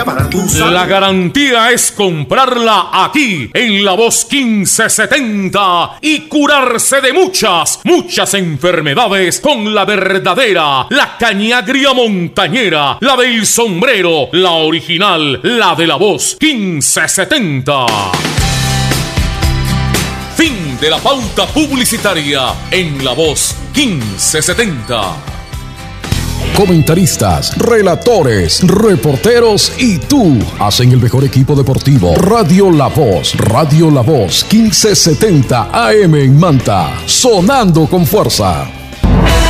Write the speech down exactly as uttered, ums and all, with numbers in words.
La garantía es comprarla aquí en La Voz quince setenta y curarse de muchas, muchas enfermedades con la verdadera, la cañagria montañera, la del sombrero, la original, la de La Voz quince setenta. Fin de la pauta publicitaria en La Voz quince setenta. Comentaristas, relatores, reporteros y tú hacen el mejor equipo deportivo. Radio La Voz, Radio La Voz quince setenta A M en Manta, sonando con fuerza.